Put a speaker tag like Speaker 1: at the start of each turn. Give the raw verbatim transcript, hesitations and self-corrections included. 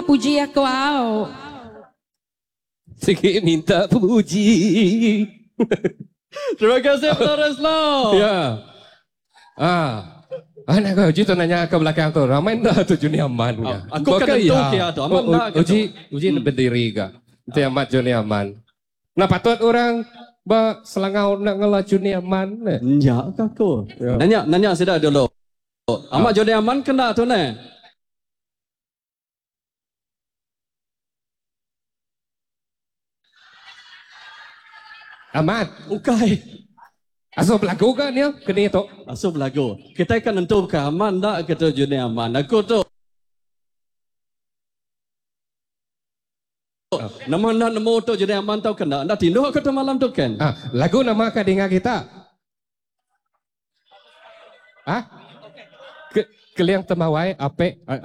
Speaker 1: puji aku au.
Speaker 2: Sikit minta puji.
Speaker 3: Terima kasih Putra Resno.
Speaker 2: Ya. Ah. Anak kau, Uji tu nanya ke belakang tu. Ramai dah tu Juni Aman.
Speaker 3: Oh, aku kan tentu kia tu. Aman dah ke tu?
Speaker 2: Uji, Uji hmm. berdiri ke. Itu yang mat Juni Aman. Nah patut orang ba selangau nak ngelah Juni Aman.
Speaker 3: Ya, aku. Ya. Nanya, nanya sudah dulu. Amat Juni Aman kena tu ne.
Speaker 2: Amat.
Speaker 3: Ukai.
Speaker 2: Asal berlagu kan dia? Kena itu.
Speaker 3: Asal berlagu. Kita kan tentukan aman tak kata Juni Aman. Aku tu. Oh. Nama nak nama tu Juni Aman tahu kena. Nak tindu aku tu malam tu kan?
Speaker 2: Ah, lagu nama ke dengar kita? Ah? Ke, keliang temawai apek